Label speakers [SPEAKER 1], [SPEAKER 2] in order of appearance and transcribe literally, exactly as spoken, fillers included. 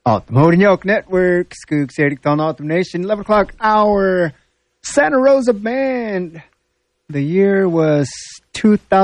[SPEAKER 1] Automotive Yoke Network, Skook Serikton Autumn Nation, eleven o'clock hour, Santa Rosa Band. The year was two thousand.